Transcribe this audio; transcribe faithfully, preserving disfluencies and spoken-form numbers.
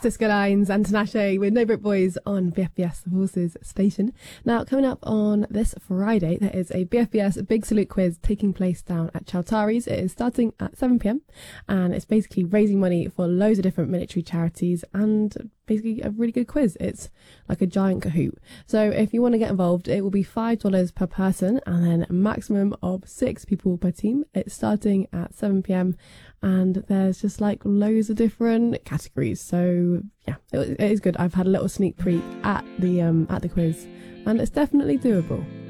Disco Lines and Tinashe with No Brick Boys on B F B S, the Horses Station. Now, coming up on this Friday, there is a B F B S Big Salute quiz taking place down at Chowtaris. It is starting at seven p.m. and it's basically raising money for loads of different military charities and basically a really good quiz. It's like a giant Kahoot. So if you want to get involved, it will be five dollars per person and then a maximum of six people per team. It's starting at seven p.m. and there's just like loads of different categories. So yeah, it, it is good. I've had a little sneak peek at the um at the quiz and it's definitely doable.